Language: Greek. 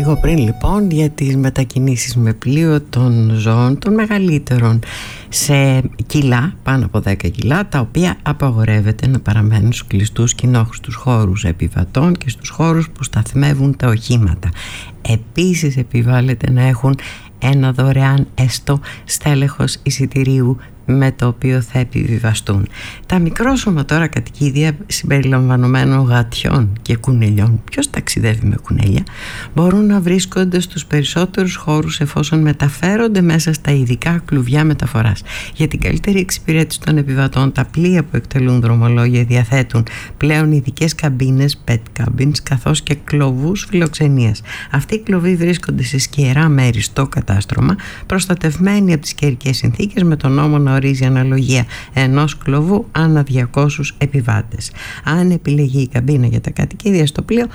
λίγο πριν λοιπόν για τις μετακινήσεις με πλοίο των ζώων των μεγαλύτερων σε κιλά, πάνω από 10 κιλά, τα οποία απαγορεύεται να παραμένουν στους κλειστούς κοινόχρηστους χώρους επιβατών και στους χώρους που σταθμεύουν τα οχήματα. Επίσης επιβάλλεται να έχουν ένα δωρεάν έστω στέλεχος εισιτηρίου με το οποίο θα επιβιβαστούν. Τα μικρόσωμα τώρα κατοικίδια συμπεριλαμβανομένων γατιών και κουνελιών, ποιος ταξιδεύει με κουνέλια, μπορούν να βρίσκονται στους περισσότερους χώρους εφόσον μεταφέρονται μέσα στα ειδικά κλουβιά μεταφοράς. Για την καλύτερη εξυπηρέτηση των επιβατών, τα πλοία που εκτελούν δρομολόγια διαθέτουν πλέον ειδικές καμπίνες, pet cabins, καθώς και κλωβούς φιλοξενίας. Αυτοί οι κλωβοί βρίσκονται σε σκιερά μέρη στο κατάστρωμα, προστατευμένοι από τις καιρικές συνθήκες, με τον νόμο να ορίζει αναλογία ενός κλωβού ανά 200 επιβάτες. Αν επιλεγεί η καμπίνα για τα κατοικίδια στο πλοίο,